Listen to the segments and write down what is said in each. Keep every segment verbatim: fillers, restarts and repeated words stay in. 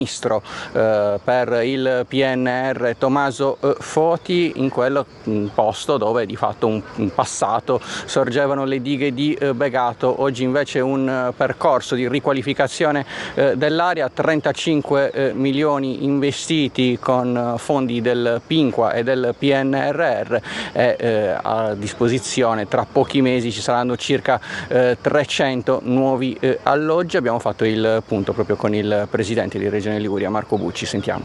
Ministro eh, per il P N R Tommaso eh, Foti in quel mh, posto dove di fatto un, un passato sorgevano le dighe di eh, Begato. Oggi invece un eh, percorso di riqualificazione eh, dell'area, trentacinque eh, milioni investiti con eh, fondi del Pinqua e del P N R R e eh, a disposizione tra pochi mesi ci saranno circa eh, trecento nuovi eh, alloggi. Abbiamo fatto il punto proprio con il presidente di Regione Liguria, Marco Bucci. Sentiamo.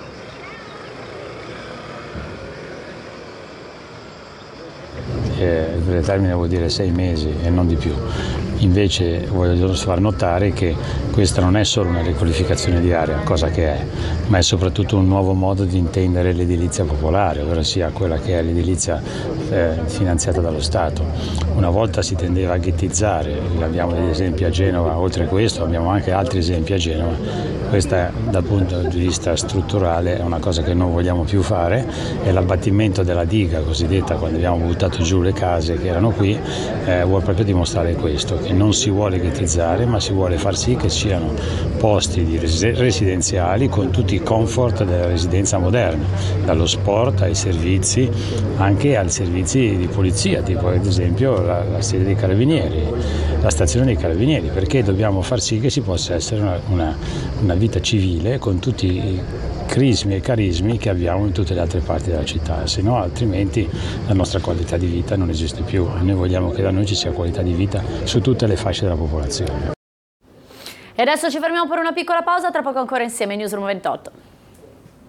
Eh, il breve termine vuol dire sei mesi e non di più. Invece voglio far notare che questa non è solo una riqualificazione di area, cosa che è, ma è soprattutto un nuovo modo di intendere l'edilizia popolare, ovvero sia quella che è l'edilizia eh, finanziata dallo Stato. Una volta si tendeva a ghettizzare, abbiamo degli esempi a Genova, oltre a questo abbiamo anche altri esempi a Genova. Questa dal punto di vista strutturale è una cosa che non vogliamo più fare, e l'abbattimento della diga cosiddetta, quando abbiamo buttato giù le case che erano qui, eh, vuole proprio dimostrare questo, che non si vuole ghettizzare, ma si vuole far sì che siano posti di residenziali con tutti i comfort della residenza moderna, dallo sport ai servizi, anche ai servizi di polizia, tipo ad esempio la, la sede dei carabinieri, la stazione dei carabinieri, perché dobbiamo far sì che si possa essere una, una, una vita civile con tutti i crismi e carismi che abbiamo in tutte le altre parti della città, se no altrimenti la nostra qualità di vita non esiste più. Noi vogliamo che da noi ci sia qualità di vita su tutte le fasce della popolazione. E adesso ci fermiamo per una piccola pausa, tra poco ancora insieme Newsroom ventotto.